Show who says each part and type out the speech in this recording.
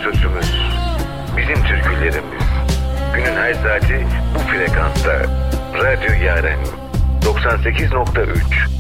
Speaker 1: sözümüz, bizim türkülerimiz. Günün her saati bu frekansta. Radyo Yaren 98.3.